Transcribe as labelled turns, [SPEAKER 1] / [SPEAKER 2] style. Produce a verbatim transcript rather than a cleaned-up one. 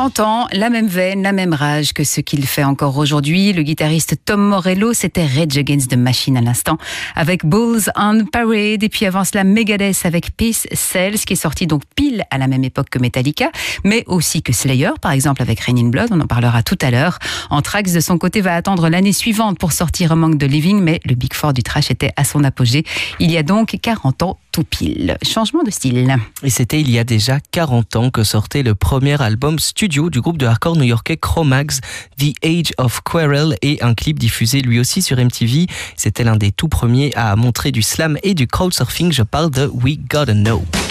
[SPEAKER 1] trente ans, la même veine, la même rage que ce qu'il fait encore aujourd'hui. Le guitariste Tom Morello, c'était Rage Against the Machine à l'instant, avec Bulls on Parade. Et puis avant cela, Megadeth avec Peace Sells, qui est sorti donc pile à la même époque que Metallica, mais aussi que Slayer, par exemple, avec Rain in Blood. On en parlera tout à l'heure. Anthrax, de son côté, va attendre l'année suivante pour sortir Among the Living, mais le Big Four du thrash était à son apogée il y a donc quarante ans tout pile. Changement de style.
[SPEAKER 2] Et c'était il y a déjà quarante ans que sortait le premier album studio du groupe de hardcore new-yorkais Cro-Mags, The Age of Quarrel, et un clip diffusé lui aussi sur M T V. C'était l'un des tout premiers à montrer du slam et du crowdsurfing. Je parle de We Gotta Know.